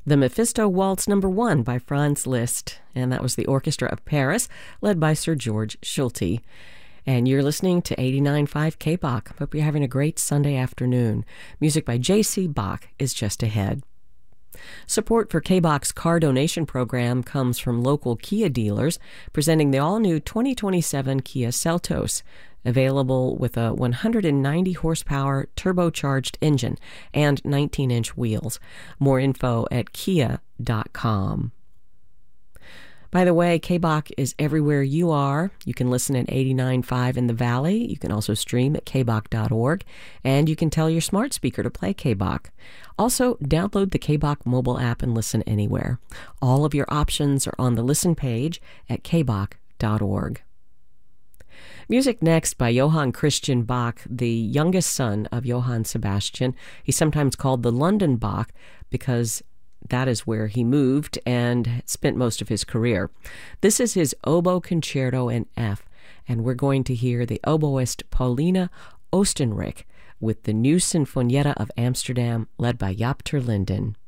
The Mephisto Waltz No. 1 by Franz Liszt, and that was the Orchestra of Paris, led by Sir George Schulte. And you're listening to 89.5 K-Bach. Hope you're having a great Sunday afternoon. Music by J.C. Bach is just ahead. Support for K-Bach's car donation program comes from local Kia dealers, presenting the all-new 2027 Kia Seltos, available with a 190-horsepower turbocharged engine and 19-inch wheels. More info at kia.com. By the way, K-Bach is everywhere you are. You can listen at 89.5 in the Valley. You can also stream at kbach.org, and you can tell your smart speaker to play K-Bach. Also, download the K-Bach mobile app and listen anywhere. All of your options are on the listen page at kbach.org. Music next by Johann Christian Bach, the youngest son of Johann Sebastian. He's sometimes called the London Bach because that is where he moved and spent most of his career. This is his Oboe Concerto in F, and we're going to hear the oboist Paulina Oostenrijk with the new Sinfonietta of Amsterdam, led by Jaap ter Linden.